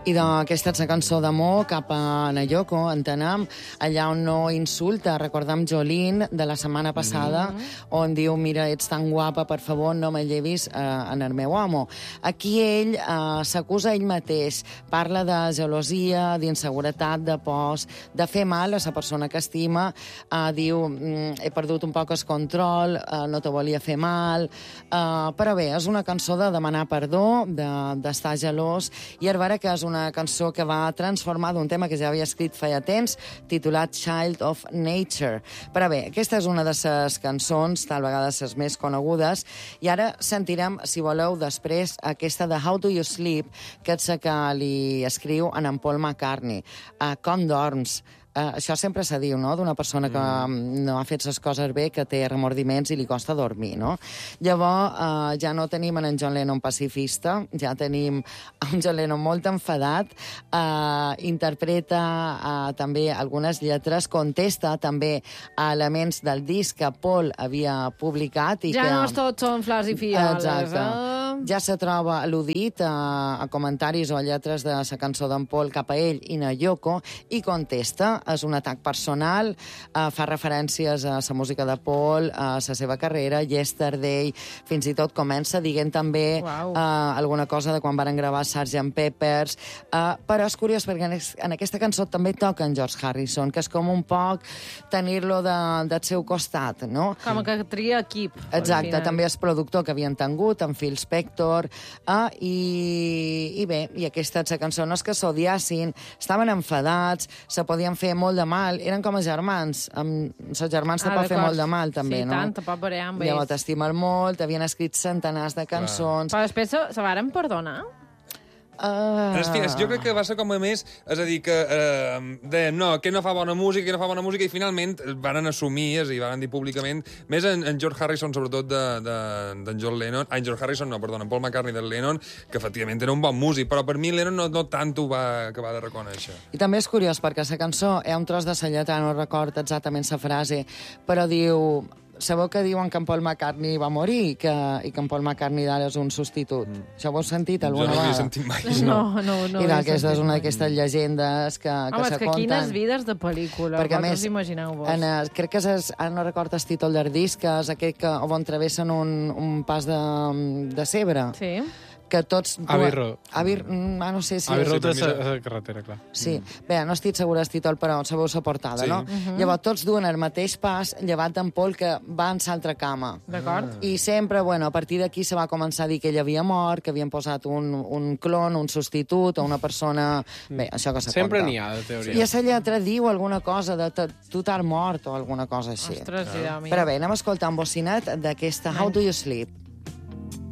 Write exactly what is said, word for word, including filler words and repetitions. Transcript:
I d'aquesta és la cançó d'amor cap a Nayoko, entenem, allà on no insulta, recordem Jolene de la setmana passada, mm-hmm. on diu, mira, ets tan guapa, per favor, no me llevis eh, en el meu amo. Aquí ell eh, s'acusa ell mateix, parla de gelosia, d'inseguretat, de pors, de fer mal a la persona que estima, eh, diu, mm, he perdut un poc el control, eh, no te volia fer mal, eh, però bé, és una cançó de demanar perdó, d'estar de, gelós, i ara veure que és una una cançó que va transformar d'un tema que ja havia escrit feia temps, titulat Child of Nature. Però bé, aquesta és una de les cançons, tal vegada les més conegudes, i ara sentirem, si voleu, després aquesta de How Do You Sleep, que és la que li escriu en en Paul McCartney. Uh, Com dorms? Uh, això sempre se diu, no?, d'una persona que mm. no ha fet les coses bé, que té remordiments i li costa dormir, no? Llavors, uh, ja no tenim en John Lennon pacifista, ja tenim un John Lennon molt enfadat, uh, interpreta uh, també algunes lletres, contesta també a elements del disc que Paul havia publicat. I ja que, no tots són flors i fioles. Exacte. Eh? Ja se troba al·ludit a, a comentaris o a lletres de la cançó d'en Paul cap a ell i Nayoko, i contesta. És un atac personal, eh, fa referències a la música de Paul, a la seva carrera, Yesterday, fins i tot comença dient també wow. eh, alguna cosa de quan van gravar sergeant Pepper's, eh, però és curiós perquè en, en aquesta cançó també toca en George Harrison, que és com un poc tenir-lo de, del seu costat, no? Com que tria equip. Exacte, també és productor que havien tingut, en Phil Spector, eh, i, i bé, i aquesta és la cançó, no és que s'odiassin, estaven enfadats, se podien fer molt de mal, eren com a germans, amb els germans te ah, pot fer molt de mal, també, sí, no? Sí, tant, te pot veure amb ells. Llavors t'estimen molt, havien escrit centenars de cançons. Però després se, se varen perdonar? Uh... Hosti, jo crec que va ser com a més, és a dir, que eh, dèiem, no, que no fa bona música, que no fa bona música, i finalment van assumir, i van dir públicament, més en, en George Harrison, sobretot d'en de, de, John Lennon, ah, en George Harrison, no, perdona, en Paul McCartney del Lennon, que efectivament era un bon músic, però per mi Lennon no, no tant ho va acabar de reconèixer. I també és curiós, perquè la cançó hi ha un tros de la lletra, no recordo exactament la frase, però diu... Sabeu que diuen que en Paul McCartney va morir i que, i que en Paul McCartney d'ara és un substitut? Mm. Això ho heu sentit alguna vegada? Jo no ho he sentit mai. No, no, no. I aquesta és una d'aquestes llegendes que, Home, que se és que conten. quines vides de pel·lícula, perquè, vosaltres més, imagineu-vos. En, crec que és, ara no recordo el títol del disc, que és aquell que, on travessen un, un pas de, de cebre. Sí. Que tots... Abbey Road. Abbey, ah, no sé si... Abbey Road sí, és la carretera, clar. Sí. Mm. Bé, no estic segura del títol, però sabeu la portada, sí. no? Uh-huh. Llavors, tots duen el mateix pas, llevat d'en Paul, que va en l'altra cama. D'acord. Ah. I sempre, bueno, a partir d'aquí se va començar a dir que ell havia mort, que havien posat un, un clon, un substitut, o una persona... Bé, això que se sempre conta. n'hi ha, de teoria. I a la lletra diu alguna cosa de tu t'has mort, o alguna cosa així. Ostres, ja, Però bé, anem a escoltar un bocinet d'aquesta How Do You Sleep?